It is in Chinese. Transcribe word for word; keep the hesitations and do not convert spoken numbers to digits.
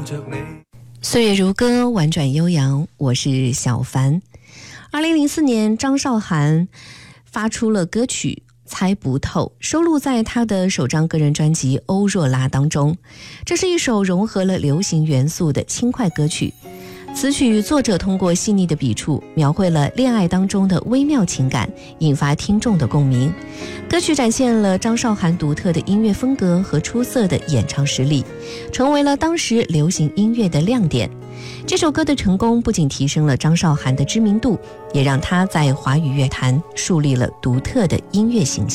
岁月如歌，婉转悠扬，我是小凡。二零零四年，张韶涵发出了歌曲《猜不透》，收录在他的首张个人专辑《欧若拉》当中。这是一首融合了流行元素的轻快歌曲。此曲作者通过细腻的笔触，描绘了恋爱当中的微妙情感，引发听众的共鸣。歌曲展现了张韶涵独特的音乐风格和出色的演唱实力，成为了当时流行音乐的亮点。这首歌的成功不仅提升了张韶涵的知名度，也让她在华语乐坛树立了独特的音乐形象。